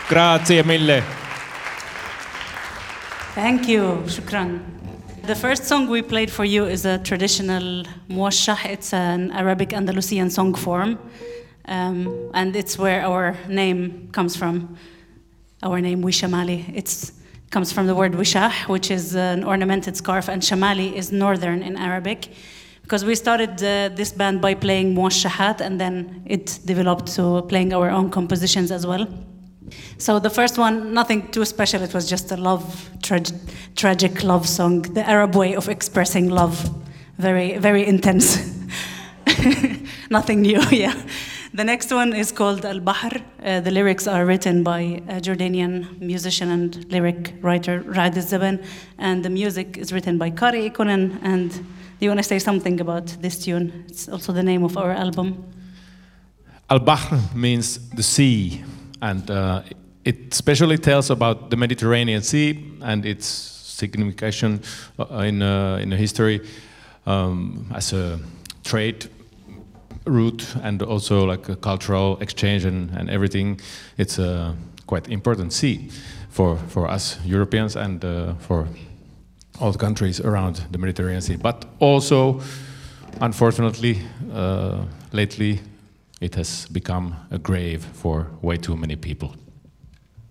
Grazie mille. Thank you, shukran. The first song we played for you is a traditional muwashah. It's an Arabic Andalusian song form, and it's where our name comes from. Our name, Wishamali. It comes from the word wishah, which is an ornamented scarf, and Shamali is northern in Arabic. Because we started this band by playing muwashahat, and then it developed to playing our own compositions as well. So the first one, nothing too special. It was just a love, tragic love song, the Arab way of expressing love. Very, very intense. Nothing new, yeah. The next one is called Al-Bahr. The lyrics are written by a Jordanian musician and lyric writer, Raad al-Zaban, and the music is written by Kari Ikonen. And do you want to say something about this tune? It's also the name of our album. Al-Bahr means the sea, and it specially tells about the Mediterranean Sea and its signification in history as a trade route and also like a cultural exchange and everything. It's a quite important sea for us Europeans and for all the countries around the Mediterranean Sea. But also, unfortunately, lately it has become a grave for way too many people.